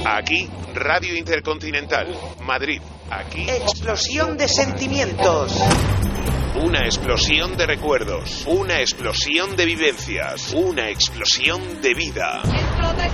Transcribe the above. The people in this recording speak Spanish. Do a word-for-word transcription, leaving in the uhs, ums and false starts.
Aquí, Radio Intercontinental, Madrid. Aquí, explosión de sentimientos. Una explosión de recuerdos, una explosión de vivencias, una explosión de vida.